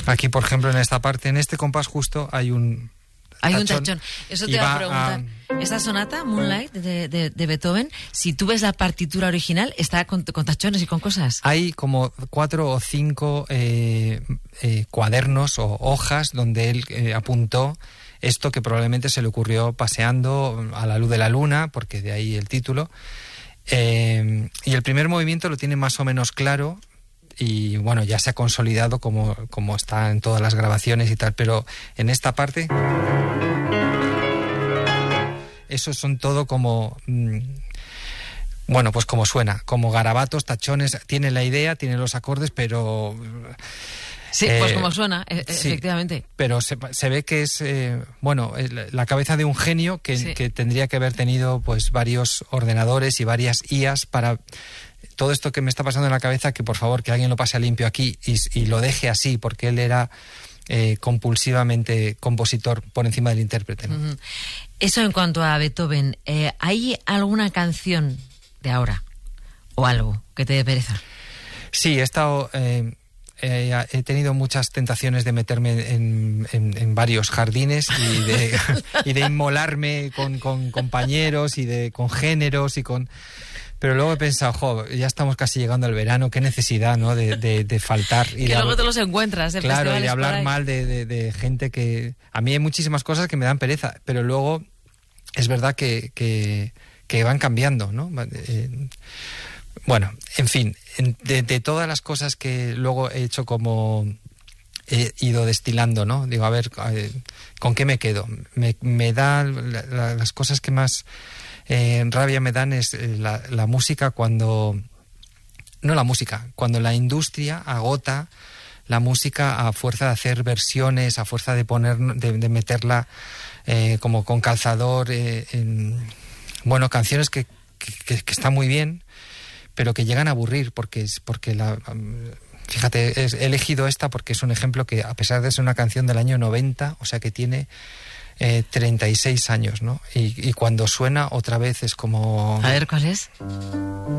Aquí, por ejemplo, en esta parte, en este compás justo, hay un tachón. Eso te iba a preguntar. Esta sonata, Moonlight, de Beethoven, si tú ves la partitura original, está con tachones y con cosas. Hay como 4 o 5 cuadernos o hojas donde él apuntó esto que probablemente se le ocurrió paseando a la luz de la luna, porque de ahí el título. Y el primer movimiento lo tiene más o menos claro. Y bueno, ya se ha consolidado como está en todas las grabaciones y tal, pero en esta parte, esos son todo como, bueno, pues como suena, como garabatos, tachones, tiene la idea, tiene los acordes, pero... Sí, pues como suena, sí, efectivamente. Pero se ve que es, la cabeza de un genio que tendría que haber tenido pues varios ordenadores y varias IAs para... Todo esto que me está pasando en la cabeza, que por favor que alguien lo pase a limpio aquí y lo deje así, porque él era compulsivamente compositor por encima del intérprete, ¿no? Uh-huh. Eso en cuanto a Beethoven, ¿hay alguna canción de ahora o algo que te dé pereza? Sí, he estado... he tenido muchas tentaciones de meterme en varios jardines y de inmolarme con compañeros y con géneros y con... Pero luego he pensado, ya estamos casi llegando al verano, qué necesidad, ¿no? De faltar. Y que luego te los encuentras en claro, festivales. Y de hablar mal de gente que... A mí hay muchísimas cosas que me dan pereza, pero luego es verdad que van cambiando, ¿no? Bueno, en fin, de todas las cosas que luego he hecho como... he ido destilando, ¿no? Digo, a ver, ¿con qué me quedo? Me da las cosas que más... rabia me dan es la música cuando... No la música, cuando la industria agota la música a fuerza de hacer versiones, a fuerza de meterla como con calzador bueno, canciones que están muy bien, pero que llegan a aburrir porque fíjate, he elegido esta porque es un ejemplo que, a pesar de ser una canción del año 90, o sea que tiene 36 años, ¿no? Y cuando suena otra vez es como... A ver, ¿cuál es?